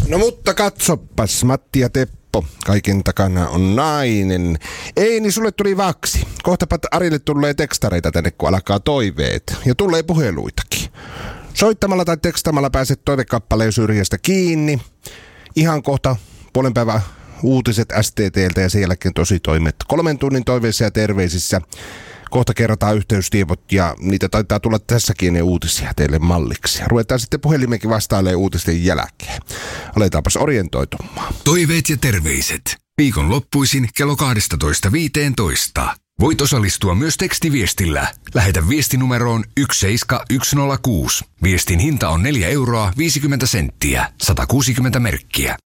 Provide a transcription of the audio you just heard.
No mutta katsopas, Matti ja Teppo, kaiken takana on nainen. Ei, niin sulle tuli vaksi. Kohtapa Arille tulee tekstareita tänne, kun alkaa toiveet. Ja tulee puheluitakin. Soittamalla tai tekstamalla pääset toivekappaleen syrjästä kiinni. Ihan kohta puolen päivän uutiset STT:ltä ja sen jälkeen tosi toimet. 3 tunnin toiveissa ja terveisissä. Kohta kerrotaan yhteystiedot ja niitä taitaa tulla tässäkin ne uutisia teille malliksi. Ruvetaan sitten puhelimenkin vastailemaan uutisten jälkeen. Aletaanpas orientoitumaan. Toiveet ja terveiset. Viikon loppuisin kello 12.15. Voit osallistua myös tekstiviestillä. Lähetä viestinumeroon 17106. Viestin hinta on 4,50 €, 160 merkkiä.